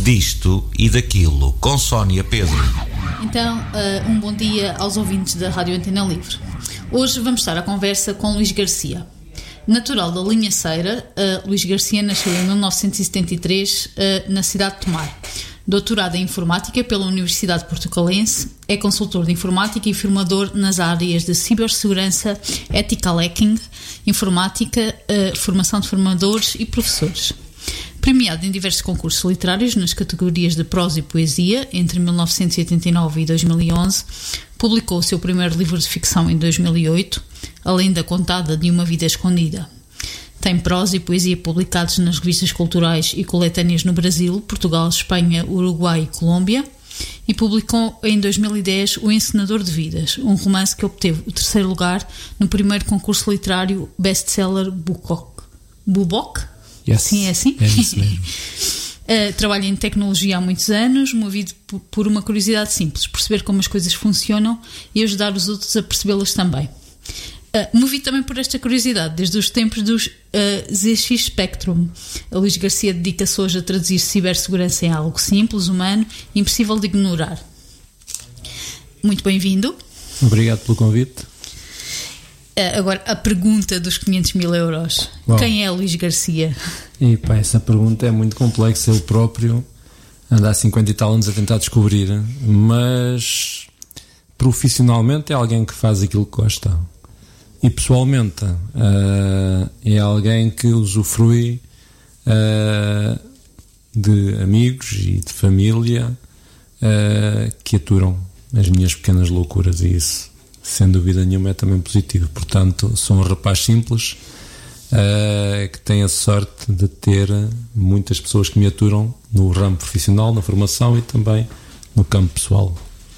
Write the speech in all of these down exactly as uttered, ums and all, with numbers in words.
disto e daquilo, com Sónia Pedro. Então, uh, um bom dia aos ouvintes da Rádio Antena Livre. Hoje vamos estar à conversa com Luís Garcia. Natural da Linhaceira, uh, Luís Garcia nasceu em mil novecentos e setenta e três uh, na cidade de Tomar. Doutorado em Informática pela Universidade Portucalense, é consultor de informática e formador nas áreas de cibersegurança, ethical hacking, informática, uh, formação de formadores e professores. Premiado em diversos concursos literários nas categorias de prosa e poesia entre mil novecentos e oitenta e nove e dois mil e onze, publicou o seu primeiro livro de ficção em dois mil e oito, Além da Contada de uma Vida Escondida. Tem prosa e poesia publicados nas revistas culturais e coletâneas no Brasil, Portugal, Espanha, Uruguai e Colômbia, e publicou em dois mil e dez O Encenador de Vidas, um romance que obteve o terceiro lugar no primeiro concurso literário best-seller Bubok. Bubok? Yes. Sim, é assim? É isso mesmo. uh, trabalha em tecnologia há muitos anos, movido por, por uma curiosidade simples, perceber como as coisas funcionam e ajudar os outros a percebê-las também. Uh, movido também por esta curiosidade, desde os tempos dos uh, Z X Spectrum. A Luís Garcia dedica-se hoje a traduzir cibersegurança em algo simples, humano e impossível de ignorar. Muito bem-vindo. Obrigado pelo convite. Agora, a pergunta dos quinhentos mil euros. Uau. Quem é Luís Garcia? E pá, essa pergunta é muito complexa. Eu próprio ando há cinquenta e tal anos a tentar descobrir, mas profissionalmente é alguém que faz aquilo que gosta. E pessoalmente uh, é alguém que usufrui uh, de amigos e de família uh, que aturam as minhas pequenas loucuras, e isso, sem dúvida nenhuma, é também positivo. Portanto, sou um rapaz simples uh, que tem a sorte de ter muitas pessoas que me aturam no ramo profissional, na formação e também no campo pessoal.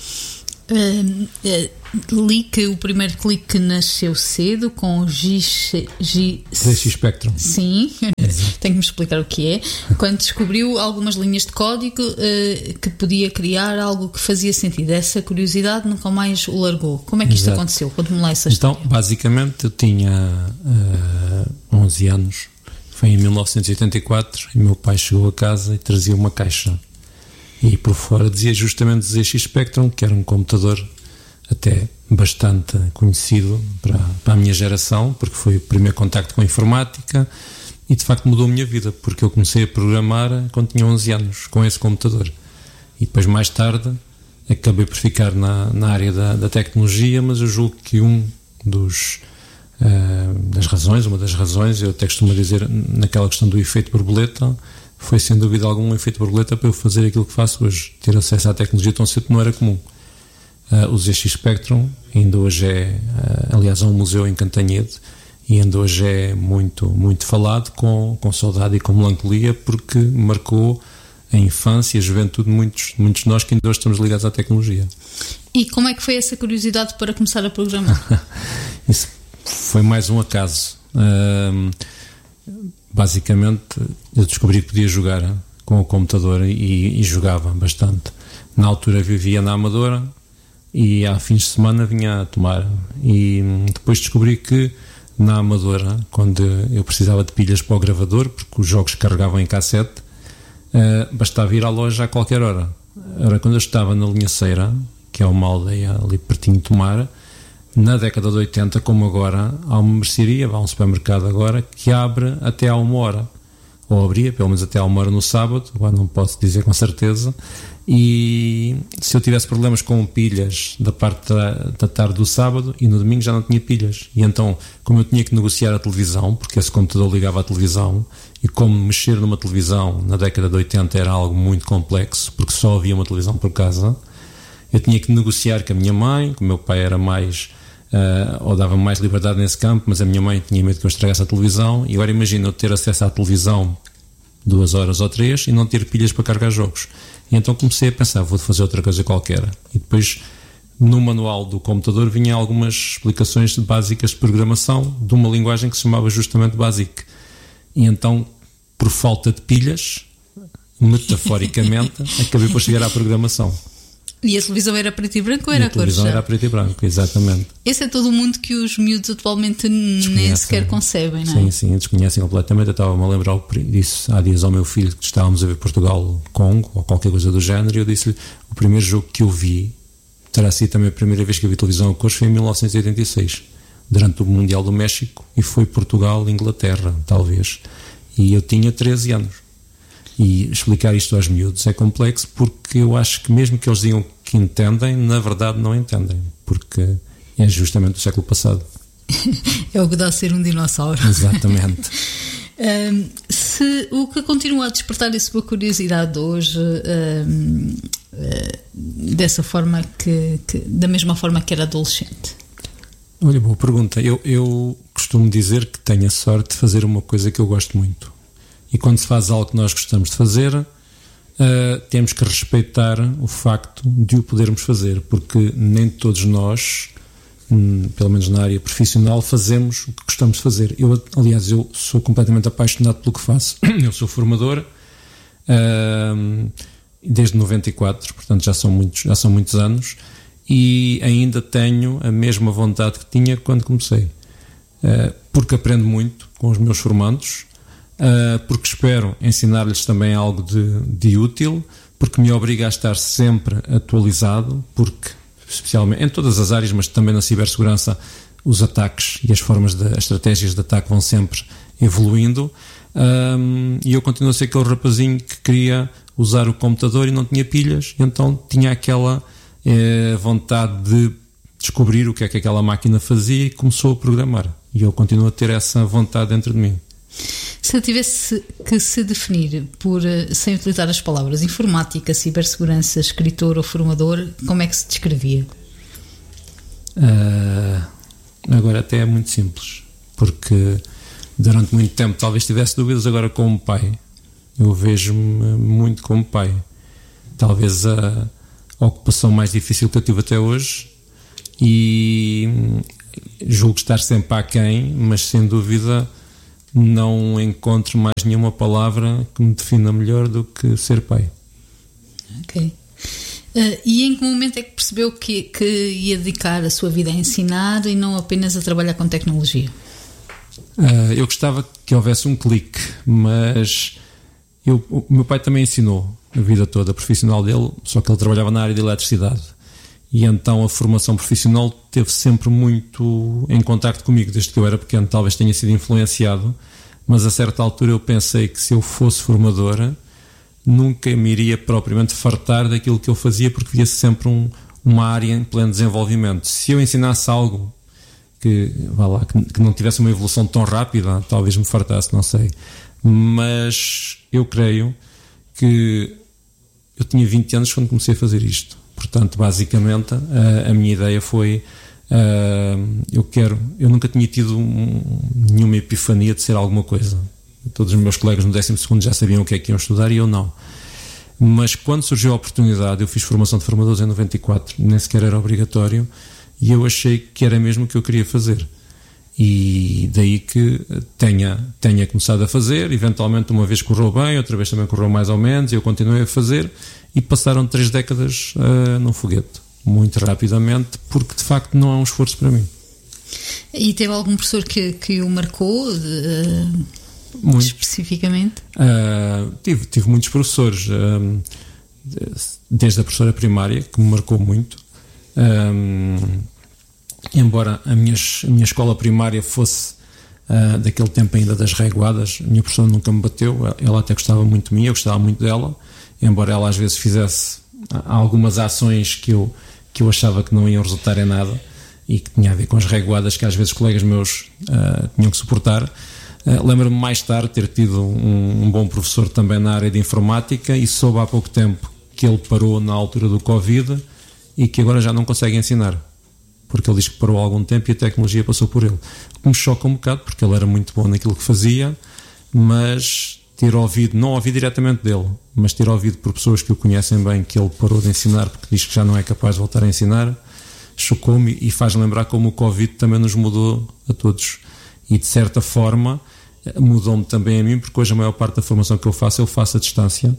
Uh, uh, li que o primeiro clique nasceu cedo com o G X Spectrum. Sim, tenho que me explicar o que é. Quando descobriu algumas linhas de código uh, que podia criar algo que fazia sentido. Essa curiosidade nunca mais o largou. Como é que isto Exato. aconteceu? Conte-me lá essa história. Então, basicamente, eu tinha uh, onze anos. Foi em mil novecentos e oitenta e quatro e meu pai chegou a casa e trazia uma caixa. E por fora dizia justamente Z X Spectrum, que era um computador até bastante conhecido para, para a minha geração, porque foi o primeiro contacto com a informática e de facto mudou a minha vida, porque eu comecei a programar quando tinha onze anos com esse computador. E depois, mais tarde, acabei por ficar na, na área da, da tecnologia, mas eu julgo que um dos uh, das razões, uma das razões, eu até costumo dizer naquela questão do efeito borboleta, foi sem dúvida algum efeito borboleta para eu fazer aquilo que faço hoje, ter acesso à tecnologia tão cedo não era comum. Uh, o Z X Spectrum ainda hoje é, uh, aliás, é um museu em Cantanhede e ainda hoje é muito, muito falado, com, com saudade e com melancolia, porque marcou a infância e a juventude de muitos, muitos de nós que ainda hoje estamos ligados à tecnologia. E como é que foi essa curiosidade para começar a programar? Isso foi mais um acaso. Uh, Basicamente, eu descobri que podia jogar com o computador e, e jogava bastante. Na altura vivia na Amadora e há fins de semana vinha a Tomar. E depois descobri que na Amadora, quando eu precisava de pilhas para o gravador, porque os jogos carregavam em cassete, uh, bastava ir à loja a qualquer hora. Era quando eu estava na Linhaceira, que é uma aldeia ali pertinho de Tomar, na década de oitenta, como agora, há uma mercearia, há um supermercado agora, que abre até à uma hora. Ou abria, pelo menos até à uma hora no sábado, agora não posso dizer com certeza. E se eu tivesse problemas com pilhas da parte da, da tarde do sábado, e no domingo já não tinha pilhas. E então, como eu tinha que negociar a televisão, porque esse computador ligava à televisão, e como mexer numa televisão na década de oitenta era algo muito complexo, porque só havia uma televisão por casa, eu tinha que negociar com a minha mãe, que o meu pai era mais... Uh, ou dava mais liberdade nesse campo, mas a minha mãe tinha medo que eu estragasse a televisão. E agora imagina eu ter acesso à televisão duas horas ou três e não ter pilhas para carregar jogos. E então comecei a pensar, vou fazer outra coisa qualquer. E depois no manual do computador vinha algumas explicações básicas de programação de uma linguagem que se chamava justamente BASIC. E então, por falta de pilhas, metaforicamente, acabei por chegar à programação. E a televisão era preto e branco ou era a a cores? A televisão era preto e branco, exatamente. Esse é todo o mundo que os miúdos atualmente nem sequer concebem, não é? Sim, sim, desconhecem completamente. Eu estava-me a lembrar disso há dias ao meu filho, que estávamos a ver Portugal-Congo ou qualquer coisa do género, e eu disse-lhe: o primeiro jogo que eu vi, terá sido também a primeira vez que eu vi televisão a cores, foi em mil novecentos e oitenta e seis, durante o Mundial do México, e foi Portugal-Inglaterra, talvez. E eu tinha treze anos. E explicar isto aos miúdos é complexo, porque eu acho que mesmo que eles digam que entendem, na verdade não entendem, porque é justamente o século passado. É o que dá a ser um dinossauro. Exatamente. um, se, o que continua a despertar a sua curiosidade hoje, um, uh, dessa forma que, que, da mesma forma que era adolescente? Olha, boa pergunta. Eu, eu costumo dizer que tenho a sorte de fazer uma coisa que eu gosto muito. E quando se faz algo que nós gostamos de fazer, uh, temos que respeitar o facto de o podermos fazer, porque nem todos nós, hum, pelo menos na área profissional, fazemos o que gostamos de fazer. Eu, aliás, eu sou completamente apaixonado pelo que faço. Eu sou formador uh, desde noventa e quatro, portanto já são muitos, já são muitos anos, e ainda tenho a mesma vontade que tinha quando comecei, uh, porque aprendo muito com os meus formandos. Uh, porque espero ensinar-lhes também algo de, de útil, porque me obriga a estar sempre atualizado, porque, especialmente em todas as áreas, mas também na cibersegurança, os ataques e as formas de, as estratégias de ataque vão sempre evoluindo, um, e eu continuo a ser aquele rapazinho que queria usar o computador e não tinha pilhas, e então tinha aquela eh, vontade de descobrir o que é que aquela máquina fazia e começou a programar, e eu continuo a ter essa vontade dentro de mim. Se eu tivesse que se definir por, sem utilizar as palavras informática, cibersegurança, escritor ou formador, como é que se descrevia? Uh, agora até é muito simples, porque durante muito tempo talvez tivesse dúvidas. Agora, como pai, eu vejo-me muito como pai. Talvez a ocupação mais difícil que eu tive até hoje, e julgo estar sempre aquém, mas sem dúvida não encontro mais nenhuma palavra que me defina melhor do que ser pai. Ok. Uh, e em que momento é que percebeu que, que ia dedicar a sua vida a ensinar e não apenas a trabalhar com tecnologia? Uh, eu gostava que houvesse um clique, mas eu, o meu pai também ensinou a vida toda, a profissional dele, só que ele trabalhava na área de eletricidade. E então a formação profissional teve sempre muito em contacto comigo desde que eu era pequeno. Talvez tenha sido influenciado, mas a certa altura eu pensei que se eu fosse formadora nunca me iria propriamente fartar daquilo que eu fazia, porque via sempre um, uma área em pleno desenvolvimento. Se eu ensinasse algo que, vá lá, que, que não tivesse uma evolução tão rápida, talvez me fartasse, não sei. Mas eu creio que eu tinha vinte anos quando comecei a fazer isto. Portanto, basicamente, a, a minha ideia foi, uh, eu quero, eu nunca tinha tido um, nenhuma epifania de ser alguma coisa. Todos os meus colegas no décimo segundo já sabiam o que é que iam estudar e eu não. Mas quando surgiu a oportunidade, eu fiz formação de formadores em noventa e quatro, nem sequer era obrigatório, e eu achei que era mesmo o que eu queria fazer. E daí que tenha, tenha começado a fazer. Eventualmente uma vez correu bem, outra vez também correu mais ou menos, e eu continuei a fazer. E passaram três décadas uh, num foguete, muito rapidamente, porque de facto não é um esforço para mim. E teve algum professor que, que o marcou uh, muito. Especificamente? Uh, tive, tive muitos professores, uh, desde a professora primária, que me marcou muito. Uh, embora a minha, a minha escola primária fosse uh, daquele tempo ainda das reguadas, a minha professora nunca me bateu, ela até gostava muito de mim, eu gostava muito dela. Embora ela às vezes fizesse algumas ações que eu, que eu achava que não iam resultar em nada e que tinha a ver com as reguadas que às vezes colegas meus uh, tinham que suportar. Uh, lembro-me mais tarde ter tido um, um bom professor também na área de informática, e soube há pouco tempo que ele parou na altura do Covid e que agora já não consegue ensinar, porque ele diz que parou há algum tempo e a tecnologia passou por ele. O que me choca um bocado, porque ele era muito bom naquilo que fazia, mas ter ouvido, não ouvi diretamente dele, mas ter ouvido por pessoas que o conhecem bem que ele parou de ensinar porque diz que já não é capaz de voltar a ensinar, chocou-me e faz lembrar como o Covid também nos mudou a todos. E de certa forma mudou-me também a mim, porque hoje a maior parte da formação que eu faço eu faço à distância,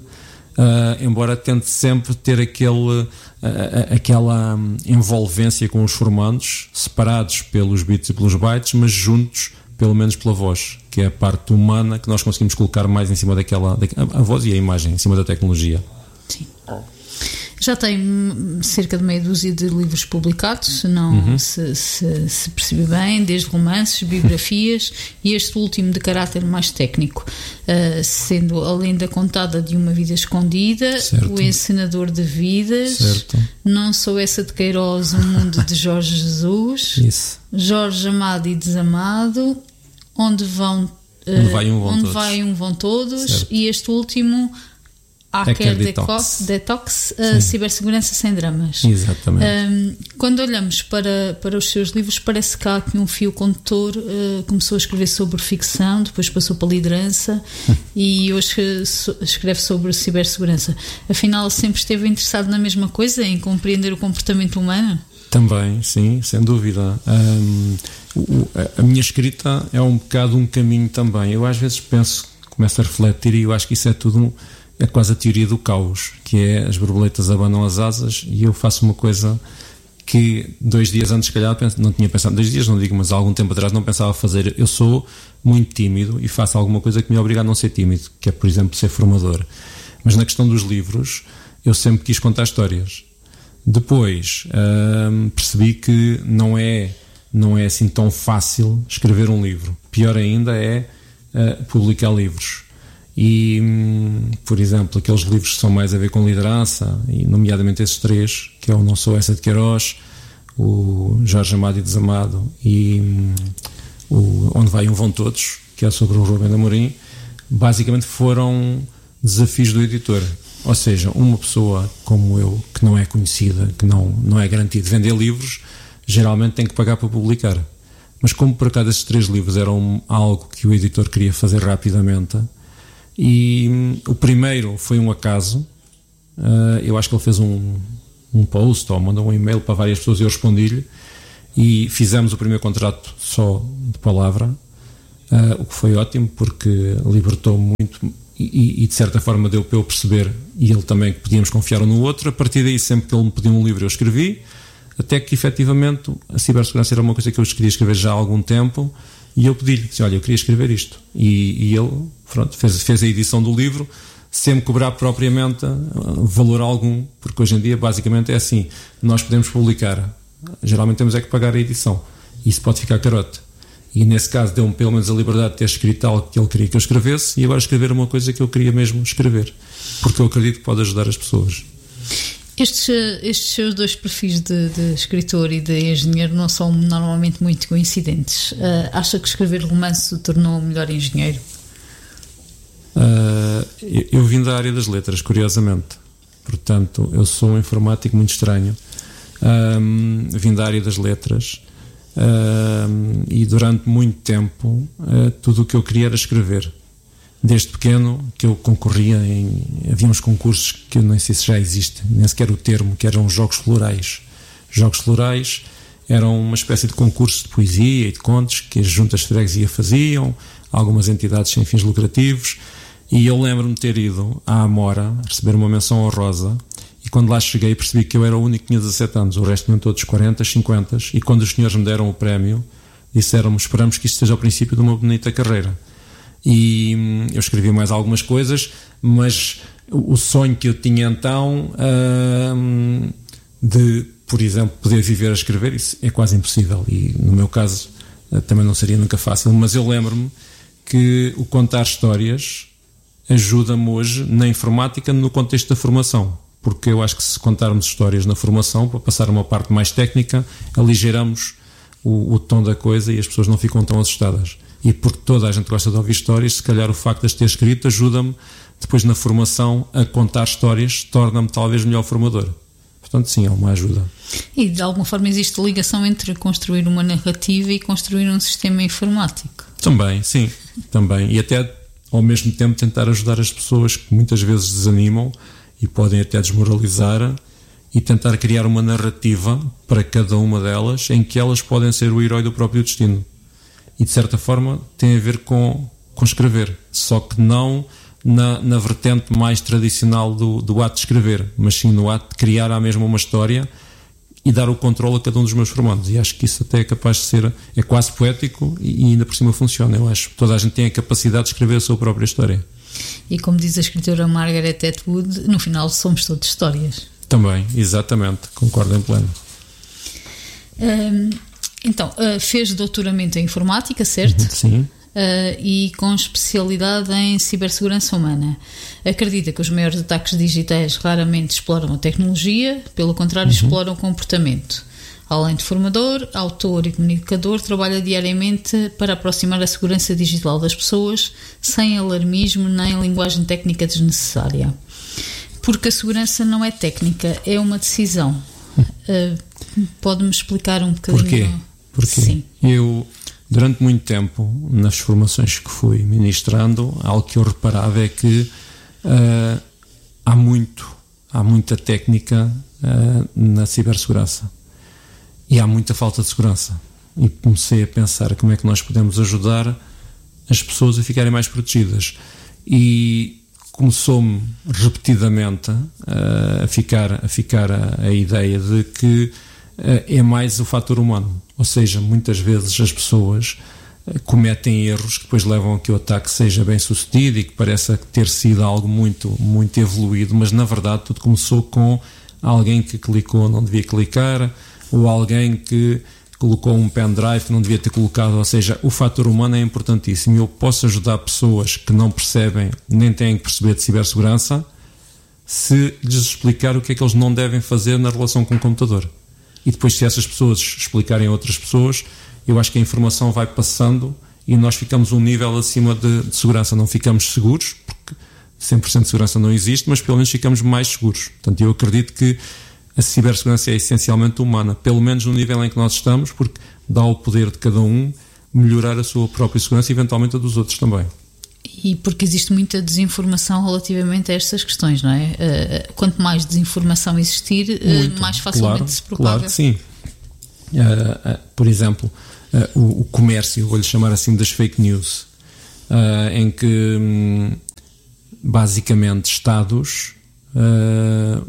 uh, embora tente sempre ter aquele, uh, aquela envolvência com os formandos, separados pelos bits e pelos bytes, mas juntos pelo menos pela voz, que é a parte humana que nós conseguimos colocar mais em cima daquela, a, a voz e a imagem, em cima da tecnologia. Sim. Já tem cerca de meia dúzia de livros publicados, se não uhum. se, se, se percebi bem, desde romances, biografias e este último de caráter mais técnico, uh, sendo a lenda contada de uma vida escondida, certo. O encenador de vidas, certo. Não sou essa de Queiroz, o mundo de Jorge Jesus, Isso. Jorge amado e desamado, onde vão, uh, onde vai um vão onde todos, vai um vão todos e este último Hacker Detox, Detox a cibersegurança sem dramas. Exatamente. Um, quando olhamos para, para os seus livros, parece que há aqui um fio condutor. Uh, começou a escrever sobre ficção, depois passou para a liderança e hoje so, escreve sobre cibersegurança. Afinal, sempre esteve interessado na mesma coisa, em compreender o comportamento humano? Também, sim, sem dúvida. Um, a minha escrita é um bocado um caminho também. Eu às vezes penso, começo a refletir e eu acho que isso é tudo um é quase a teoria do caos, que é as borboletas abanam as asas e eu faço uma coisa que dois dias antes, se calhar, não tinha pensado, dois dias não digo, mas há algum tempo atrás não pensava fazer. Eu sou muito tímido e faço alguma coisa que me obriga a não ser tímido, que é, por exemplo, ser formador. Mas na questão dos livros, eu sempre quis contar histórias. Depois hum, percebi que não é, não é assim tão fácil escrever um livro. Pior ainda é uh, publicar livros. E, por exemplo, aqueles livros que são mais a ver com liderança, e nomeadamente esses três, que é o Não Sou Essa de Queiroz, o Jorge Amado e Desamado e o Onde Vai Um Vão Todos, que é sobre o Rubem Amorim, basicamente foram desafios do editor. Ou seja, uma pessoa como eu, que não é conhecida, que não, não é garantido vender livros, geralmente tem que pagar para publicar. Mas como por acaso esses três livros eram algo que o editor queria fazer rapidamente, e hum, o primeiro foi um acaso, uh, eu acho que ele fez um, um post ou mandou um e-mail para várias pessoas e eu respondi-lhe e fizemos o primeiro contrato só de palavra, uh, o que foi ótimo porque libertou muito e, e de certa forma deu para eu perceber e ele também que podíamos confiar um no outro. A partir daí, sempre que ele me pediu um livro eu escrevi, até que efetivamente a cibersegurança era uma coisa que eu queria escrever já há algum tempo. E eu pedi-lhe, disse, olha, eu queria escrever isto. E, e ele pronto, fez, fez a edição do livro, sem me cobrar propriamente valor algum, porque hoje em dia basicamente é assim, nós podemos publicar, geralmente temos é que pagar a edição, e isso pode ficar carote. E nesse caso deu-me pelo menos a liberdade de ter escrito algo que ele queria que eu escrevesse, e agora escrever uma coisa que eu queria mesmo escrever, porque eu acredito que pode ajudar as pessoas. Estes, estes seus dois perfis de, de escritor e de engenheiro não são normalmente muito coincidentes. Uh, acha que escrever romance o tornou um melhor engenheiro? Uh, eu, eu vim da área das letras, curiosamente. Portanto, eu sou um informático muito estranho. Um, vim da área das letras um, e durante muito tempo uh, tudo o que eu queria era escrever. Desde pequeno que eu concorria em... Havia uns concursos que eu nem sei se já existem, nem sequer o termo, que eram jogos florais. Jogos florais eram uma espécie de concurso de poesia e de contos que as juntas de freguesia faziam, algumas entidades sem fins lucrativos, e eu lembro-me de ter ido à Amora receber uma menção honrosa, e quando lá cheguei percebi que eu era o único que tinha dezassete anos, o resto tinham todos quarenta, cinquenta, e quando os senhores me deram o prémio, disseram-me, esperamos que isto seja o princípio de uma bonita carreira. E hum, eu escrevi mais algumas coisas, mas o sonho que eu tinha então hum, de, por exemplo, poder viver a escrever, isso é quase impossível, e no meu caso também não seria nunca fácil, mas eu lembro-me que o contar histórias ajuda-me hoje na informática no contexto da formação, porque eu acho que se contarmos histórias na formação, para passar a uma parte mais técnica, aligeiramos o, o tom da coisa e as pessoas não ficam tão assustadas. E porque toda a gente gosta de ouvir histórias, se calhar o facto de as ter escrito ajuda-me depois na formação a contar histórias, torna-me talvez melhor formador. Portanto, sim, é uma ajuda. E de alguma forma existe ligação entre construir uma narrativa e construir um sistema informático? Também, sim, também. E até ao mesmo tempo tentar ajudar as pessoas que muitas vezes desanimam e podem até desmoralizar, e tentar criar uma narrativa para cada uma delas em que elas podem ser o herói do próprio destino. E de certa forma tem a ver com, com escrever, só que não na, na vertente mais tradicional do, do ato de escrever, mas sim no ato de criar à mesma uma história e dar o controle a cada um dos meus formandos. E acho que isso até é capaz de ser, é quase poético e ainda por cima funciona. Eu acho que toda a gente tem a capacidade de escrever a sua própria história. E como diz a escritora Margaret Atwood, no final somos todos histórias. Também, exatamente, concordo em pleno. Hum, então, uh, fez doutoramento em informática, certo? Uhum, sim. Uh, e com especialidade em cibersegurança humana. Acredita que os maiores ataques digitais raramente exploram a tecnologia, pelo contrário, uhum. exploram o comportamento. Além de formador, autor e comunicador, trabalha diariamente para aproximar a segurança digital das pessoas sem alarmismo nem linguagem técnica desnecessária. Porque a segurança não é técnica, é uma decisão. Uh, pode-me explicar um bocadinho? Porquê? Porque Sim. eu... Durante muito tempo, nas formações que fui ministrando, algo que eu reparava é que uh, há muito, há muita técnica uh, na cibersegurança e há muita falta de segurança. E comecei a pensar como é que nós podemos ajudar as pessoas a ficarem mais protegidas. E começou-me repetidamente uh, a ficar, a, ficar a, a ideia de que uh, é mais o fator humano. Ou seja, muitas vezes as pessoas cometem erros que depois levam a que o ataque seja bem sucedido e que pareça ter sido algo muito, muito evoluído, mas na verdade tudo começou com alguém que clicou não devia clicar, ou alguém que colocou um pendrive que não devia ter colocado. Ou seja, o fator humano é importantíssimo. Eu posso ajudar pessoas que não percebem, nem têm que perceber de cibersegurança, se lhes explicar o que é que eles não devem fazer na relação com o computador. E depois, se essas pessoas explicarem a outras pessoas, eu acho que a informação vai passando e nós ficamos um nível acima de, de segurança. Não ficamos seguros, porque cem por cento de segurança não existe, mas pelo menos ficamos mais seguros. Portanto, eu acredito que a cibersegurança é essencialmente humana, pelo menos no nível em que nós estamos, porque dá o poder de cada um melhorar a sua própria segurança e eventualmente a dos outros também. E porque existe muita desinformação relativamente a estas questões, não é? Uh, quanto mais desinformação existir, uh, mais facilmente claro, se propaga. Claro que sim. Uh, uh, por exemplo, uh, o, o comércio, vou-lhe chamar assim, das fake news, uh, em que um, basicamente Estados uh,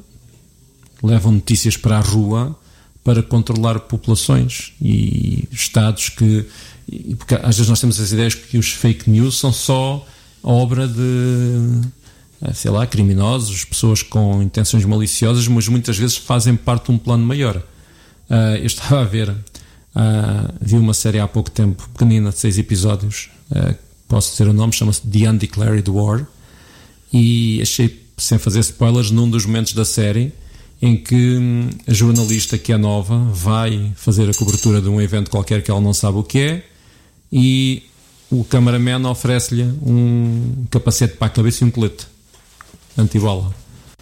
levam notícias para a rua para controlar populações, e Estados que... Porque às vezes nós temos as ideias que os fake news são só obra de, sei lá, criminosos, pessoas com intenções maliciosas, mas muitas vezes fazem parte de um plano maior. Uh, eu estava a ver, uh, vi uma série há pouco tempo, pequenina, de seis episódios, uh, posso dizer o nome, chama-se The Undeclared War, e achei, sem fazer spoilers, num dos momentos da série em que hum, a jornalista, que é nova, vai fazer a cobertura de um evento qualquer que ela não sabe o que é, e o cameraman oferece-lhe um capacete para a cabeça e um colete antibala.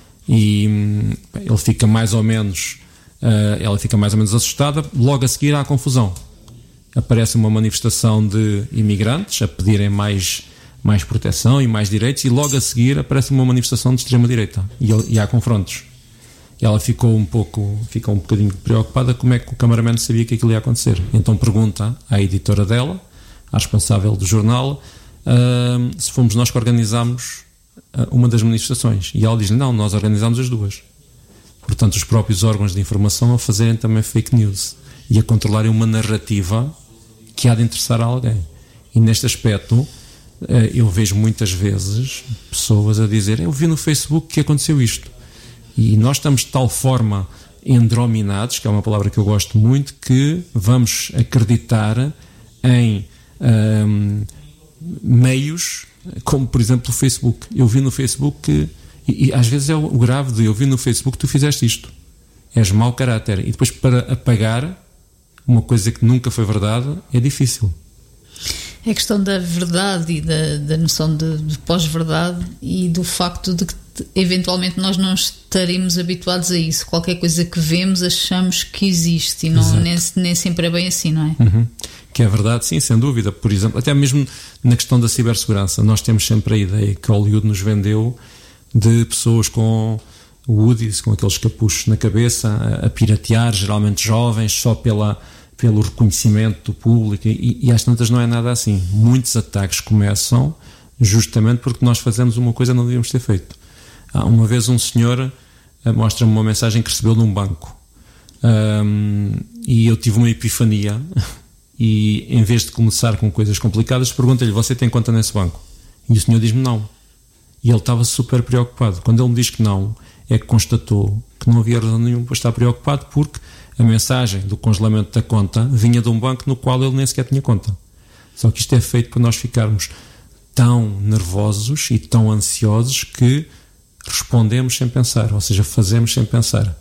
E hum, ele fica mais ou menos, uh, ela fica mais ou menos assustada. Logo a seguir há confusão. Aparece uma manifestação de imigrantes a pedirem mais, mais proteção e mais direitos, e logo a seguir aparece uma manifestação de extrema-direita e, e há confrontos. Ela ficou um pouco, ficou um bocadinho preocupada como é que o cameraman sabia que aquilo ia acontecer. Então pergunta à editora dela, à responsável do jornal, uh, se fomos nós que organizámos uh, uma das manifestações. E ela diz: não, nós organizámos as duas. Portanto, os próprios órgãos de informação a fazerem também fake news e a controlarem uma narrativa que há de interessar a alguém. E neste aspecto, uh, eu vejo muitas vezes pessoas a dizer: eu vi no Facebook que aconteceu isto. E nós estamos de tal forma endrominados, que é uma palavra que eu gosto muito, que vamos acreditar em um, meios como, por exemplo, o Facebook. Eu vi no Facebook que, e, e às vezes é o grave de eu vi no Facebook que tu fizeste isto, és mau caráter, e depois para apagar uma coisa que nunca foi verdade é difícil. É a questão da verdade e da, da noção de, de pós-verdade, e do facto de que eventualmente nós não estaremos habituados a isso. Qualquer coisa que vemos achamos que existe, e não, nem, nem sempre é bem assim, não é? Uhum. Que é verdade, sim, sem dúvida. Por exemplo, até mesmo na questão da cibersegurança, nós temos sempre a ideia que Hollywood nos vendeu de pessoas com hoodies, com aqueles capuchos na cabeça, a, a piratear, geralmente jovens, só pela, pelo reconhecimento do público, e, e às tantas não é nada assim. Muitos ataques começam justamente porque nós fazemos uma coisa que não devíamos ter feito. Ah, uma vez um senhor uh, mostra-me uma mensagem que recebeu de um banco, um, e eu tive uma epifania e em vez de começar com coisas complicadas, perguntei-lhe: você tem conta nesse banco? E o senhor diz-me não. E ele estava super preocupado. Quando ele me diz que não, é que constatou que não havia razão nenhuma para estar preocupado, porque a mensagem do congelamento da conta vinha de um banco no qual ele nem sequer tinha conta. Só que isto é feito para nós ficarmos tão nervosos e tão ansiosos que respondemos sem pensar, ou seja, fazemos sem pensar.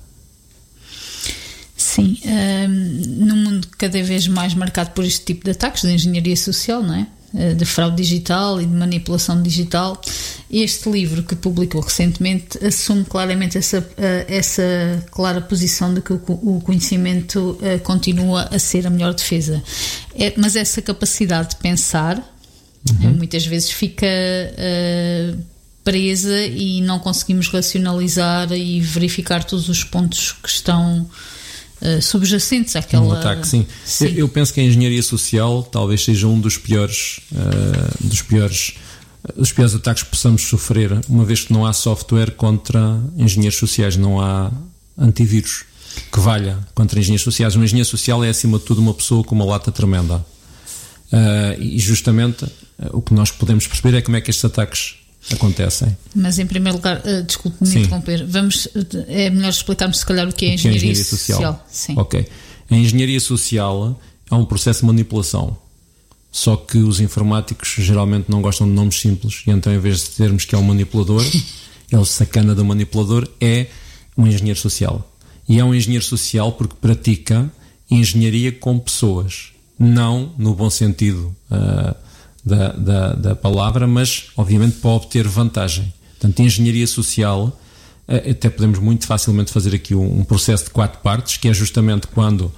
Sim, um, num mundo cada vez mais marcado por este tipo de ataques de engenharia social, não é? De fraude digital e de manipulação digital, este livro que publicou recentemente assume claramente essa, essa clara posição de que o conhecimento continua a ser a melhor defesa. É, mas essa capacidade de pensar, uhum, muitas vezes fica uh, presa e não conseguimos racionalizar e verificar todos os pontos que estão Uh, subjacentes àquela... Um ataque, sim. sim. Eu, eu penso que a engenharia social talvez seja um dos piores, uh, dos piores, uh, dos piores ataques que possamos sofrer, uma vez que não há software contra engenheiros sociais, não há antivírus que valha contra engenheiros sociais. Um engenheiro social é, acima de tudo, uma pessoa com uma lata tremenda. Uh, e justamente uh, o que nós podemos perceber é como é que estes ataques acontecem. Mas em primeiro lugar, uh, desculpe-me interromper, vamos, é melhor explicarmos se calhar o que é a engenharia, engenharia social. social. Sim. Ok. A engenharia social é um processo de manipulação, só que os informáticos geralmente não gostam de nomes simples, e então em vez de termos que é um manipulador, ele sacana do manipulador, é um engenheiro social. E é um engenheiro social porque pratica engenharia com pessoas, não no bom sentido uh, Da, da, da palavra, mas obviamente para obter vantagem. Portanto, engenharia social, até podemos muito facilmente fazer aqui um, um processo de quatro partes, que é justamente quando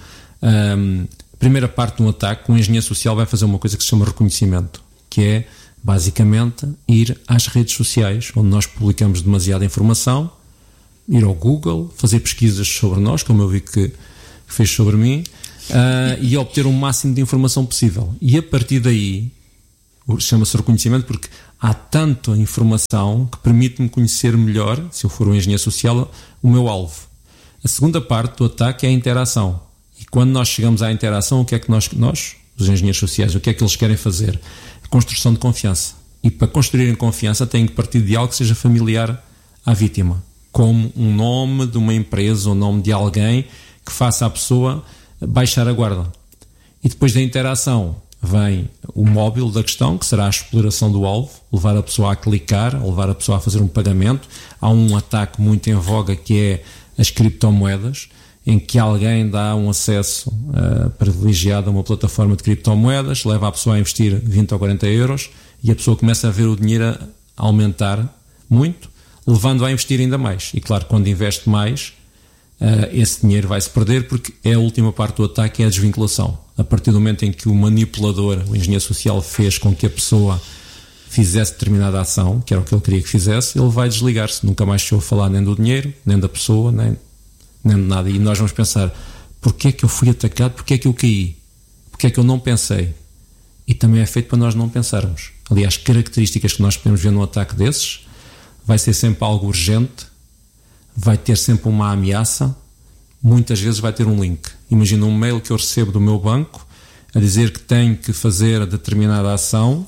um, a primeira parte de um ataque, um engenheiro social vai fazer uma coisa que se chama reconhecimento, que é basicamente ir às redes sociais, onde nós publicamos demasiada informação, ir ao Google, fazer pesquisas sobre nós, como eu vi que fez sobre mim, uh, e obter o máximo de informação possível. E a partir daí chama-se reconhecimento porque há tanta informação que permite-me conhecer melhor, se eu for um engenheiro social, o meu alvo. A segunda parte do ataque é a interação. E quando nós chegamos à interação, o que é que nós, nós, os engenheiros sociais, o que é que eles querem fazer? A construção de confiança. E para construírem confiança têm que partir de algo que seja familiar à vítima, como um nome de uma empresa, o um nome de alguém que faça a pessoa baixar a guarda. E depois da interação vem o móvel da questão, que será a exploração do alvo, levar a pessoa a clicar, levar a pessoa a fazer um pagamento. Há um ataque muito em voga que é as criptomoedas, em que alguém dá um acesso uh, privilegiado a uma plataforma de criptomoedas, leva a pessoa a investir vinte ou quarenta euros e a pessoa começa a ver o dinheiro a aumentar muito, levando-a a investir ainda mais. E claro, quando investe mais, uh, esse dinheiro vai-se perder, porque é a última parte do ataque, é a desvinculação. A partir do momento em que o manipulador, o engenheiro social, fez com que a pessoa fizesse determinada ação, que era o que ele queria que fizesse, ele vai desligar-se. Nunca mais se ouve falar nem do dinheiro, nem da pessoa, nem, nem de nada. E nós vamos pensar: porquê é que eu fui atacado? Porquê é que eu caí? Porquê é que eu não pensei? E também é feito para nós não pensarmos. Aliás, características que nós podemos ver num ataque desses: vai ser sempre algo urgente, vai ter sempre uma ameaça, muitas vezes vai ter um link. Imagina um mail que eu recebo do meu banco a dizer que tenho que fazer determinada ação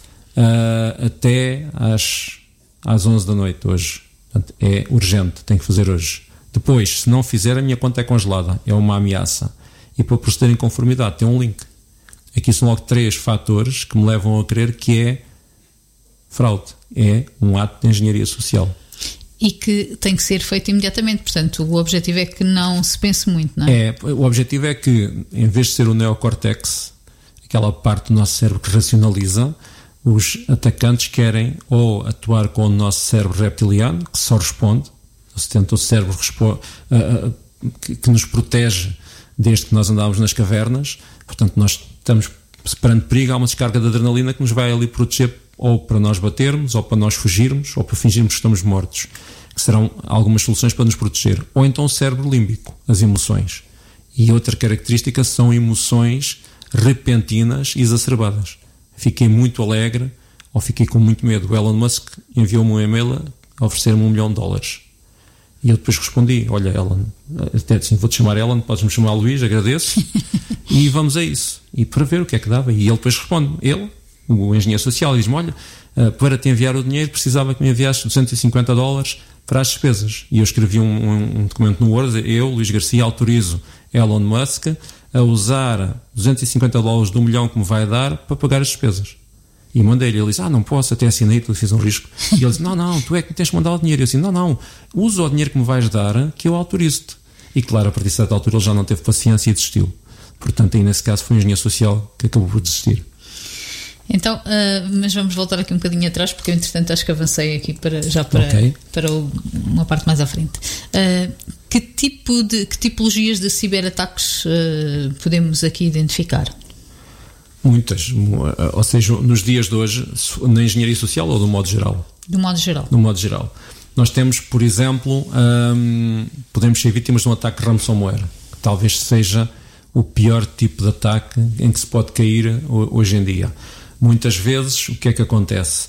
uh, até às, às onze da noite hoje. Portanto, é urgente, tenho que fazer hoje. Depois, se não fizer, a minha conta é congelada. É uma ameaça. E para proceder em conformidade tem um link. Aqui são logo três fatores que me levam a crer que é fraude. É um ato de engenharia social. E que tem que ser feito imediatamente. Portanto, o objetivo é que não se pense muito, não é? É, o objetivo é que, em vez de ser o neocórtex, aquela parte do nosso cérebro que racionaliza, os atacantes querem ou atuar com o nosso cérebro reptiliano, que só responde, o cérebro responde, uh, uh, que, que nos protege desde que nós andávamos nas cavernas. Portanto, nós estamos perante perigo, há uma descarga de adrenalina que nos vai ali proteger, ou para nós batermos, ou para nós fugirmos, ou para fingirmos que estamos mortos, que serão algumas soluções para nos proteger. Ou então o cérebro límbico, as emoções. E outra característica são emoções repentinas e exacerbadas. Fiquei muito alegre, ou fiquei com muito medo. O Elon Musk enviou-me um e-mail a oferecer-me um milhão de dólares. E eu depois respondi: olha, Elon, até assim, vou-te chamar Elon, podes-me chamar Luís, agradeço. E vamos a isso. E para ver o que é que dava. E ele depois responde, ele, o engenheiro social, diz-me: olha, para te enviar o dinheiro precisava que me enviasse duzentos e cinquenta dólares para as despesas. E eu escrevi um, um, um documento no Word: eu, Luís Garcia, autorizo Elon Musk a usar duzentos e cinquenta dólares do milhão que me vai dar para pagar as despesas. E mandei-lhe. Ele disse: ah, não posso, até assinei, tu fiz um risco. E ele disse: não, não, tu é que tens que mandar o dinheiro. E eu disse: não, não, usa o dinheiro que me vais dar, que eu autorizo-te. E claro, a partir de certa altura ele já não teve paciência e desistiu. Portanto, aí nesse caso foi um engenheiro social que acabou por desistir. Então, uh, mas vamos voltar aqui um bocadinho atrás, porque eu entretanto acho que avancei aqui para, já para, okay. para o, uma parte mais à frente. Uh, que tipo de, que tipologias de ciberataques uh, podemos aqui identificar? Muitas, ou seja, nos dias de hoje, na engenharia social ou do modo geral? Do modo geral. Do modo geral. Nós temos, por exemplo, um, podemos ser vítimas de um ataque ransomware, que talvez seja o pior tipo de ataque em que se pode cair hoje em dia. Muitas vezes, o que é que acontece?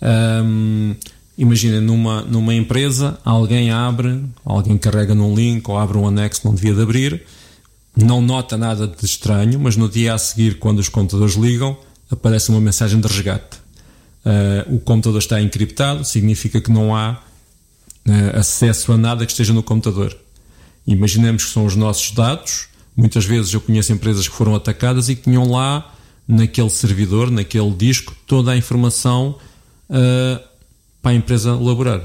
Um, Imaginem, numa, numa empresa, alguém abre, alguém carrega num link ou abre um anexo que não devia de abrir, não nota nada de estranho, mas no dia a seguir, quando os computadores ligam, aparece uma mensagem de resgate. Uh, o computador está encriptado, significa que não há uh, acesso a nada que esteja no computador. Imaginemos que são os nossos dados. Muitas vezes eu conheço empresas que foram atacadas e que tinham lá, naquele servidor, naquele disco, toda a informação uh, para a empresa elaborar.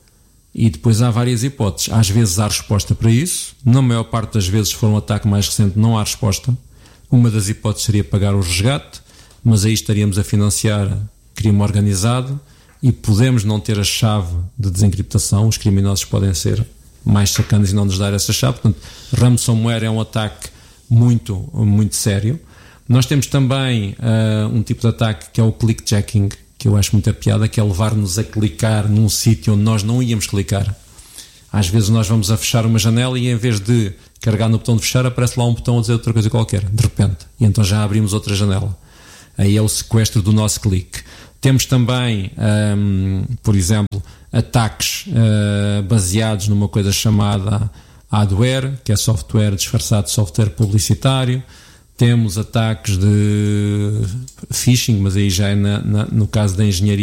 E depois há várias hipóteses. Às vezes há resposta para isso. Na maior parte das vezes, se for um ataque mais recente, não há resposta. Uma das hipóteses seria pagar o resgate, mas aí estaríamos a financiar crime organizado e podemos não ter a chave de desencriptação. Os criminosos podem ser mais sacanas e não nos dar essa chave. Portanto, ransomware é um ataque muito, muito sério. Nós temos também uh, um tipo de ataque que é o clickjacking, que eu acho muita piada, que é levar-nos a clicar num sítio onde nós não íamos clicar. Às vezes nós vamos a fechar uma janela e em vez de carregar no botão de fechar, aparece lá um botão a dizer outra coisa qualquer, de repente. E então já abrimos outra janela. Aí é o sequestro do nosso clique. Temos também, um, por exemplo, ataques uh, baseados numa coisa chamada adware, que é software disfarçado de software publicitário. Temos ataques de phishing, mas aí já é na, na, no caso da engenharia